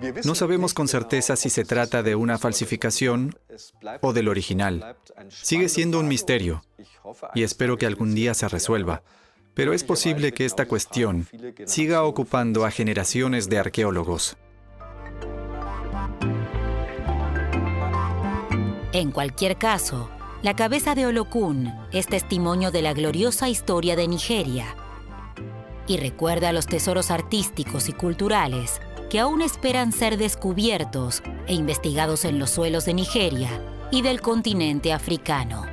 No sabemos con certeza si se trata de una falsificación o del original. Sigue siendo un misterio y espero que algún día se resuelva. Pero es posible que esta cuestión siga ocupando a generaciones de arqueólogos. En cualquier caso, la cabeza de Olokun es testimonio de la gloriosa historia de Nigeria y recuerda los tesoros artísticos y culturales que aún esperan ser descubiertos e investigados en los suelos de Nigeria y del continente africano.